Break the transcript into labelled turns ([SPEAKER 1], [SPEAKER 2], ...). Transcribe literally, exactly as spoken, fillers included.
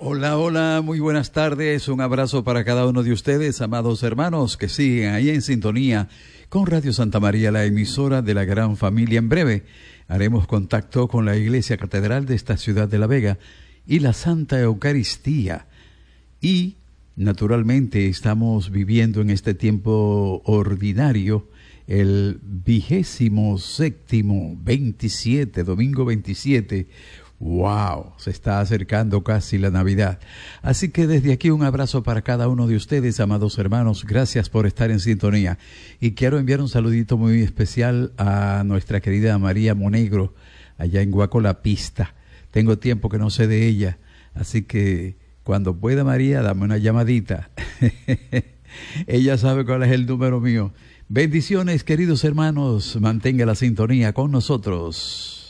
[SPEAKER 1] Hola, hola, muy buenas tardes. Un abrazo para cada uno de ustedes, amados hermanos, que siguen ahí en sintonía con Radio Santa María, la emisora de la gran familia. En breve haremos contacto con la Iglesia Catedral de esta ciudad de La Vega y la Santa Eucaristía. Y, naturalmente, estamos viviendo en este tiempo ordinario el vigésimo séptimo, veintisiete, domingo veintisiete. ¡Wow! Se está acercando casi la Navidad. Así que desde aquí un abrazo para cada uno de ustedes, amados hermanos. Gracias por estar en sintonía. Y quiero enviar un saludito muy especial a nuestra querida María Monegro, allá en Guaco La Pista. Tengo tiempo que no sé de ella, así que cuando pueda, María, dame una llamadita. Ella sabe cuál es el número mío. Bendiciones, queridos hermanos. Mantenga la sintonía con nosotros.